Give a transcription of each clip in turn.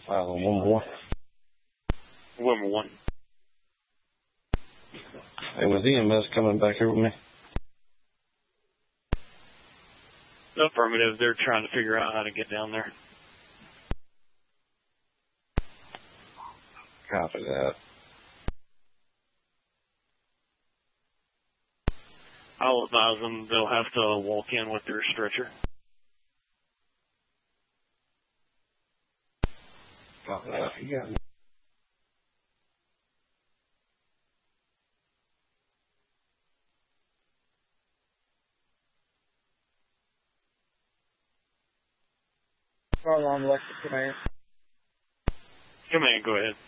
One more. Number 1. Hey, was EMS coming back here with me? Affirmative. They're trying to figure out how to get down there. Copy that. I'll advise them they'll have to walk in with their stretcher. Copy that. You got me. Alarm Electric Command. Command, go ahead.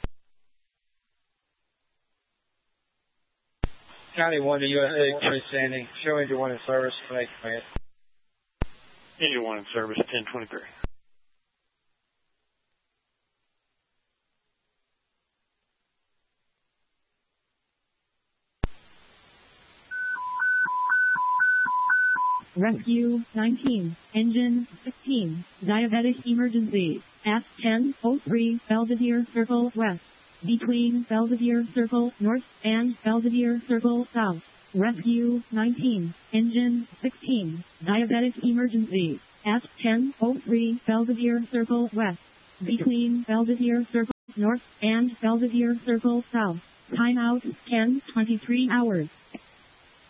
County 1 to USA, County Standing. Show engine 1 in service. Command. Engine 1 in service, 1023. Rescue 19, Engine 16, Diabetic Emergency, at 10:03 Belvedere Circle West, between Belvedere Circle North and Belvedere Circle South. Rescue 19, Engine 16, Diabetic Emergency, at 10:03 Belvedere Circle West, between Belvedere Circle North and Belvedere Circle South. Timeout 10:23 hours.